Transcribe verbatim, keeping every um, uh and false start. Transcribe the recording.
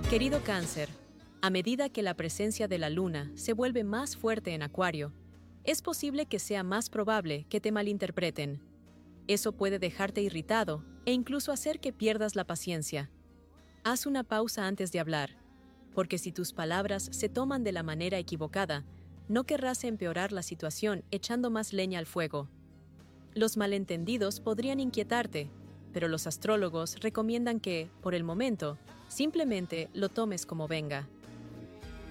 Querido Cáncer, a medida que la presencia de la luna se vuelve más fuerte en Acuario, es posible que sea más probable que te malinterpreten. Eso puede dejarte irritado e incluso hacer que pierdas la paciencia. Haz una pausa antes de hablar, porque si tus palabras se toman de la manera equivocada, no querrás empeorar la situación echando más leña al fuego. Los malentendidos podrían inquietarte, pero los astrólogos recomiendan que, por el momento, simplemente lo tomes como venga.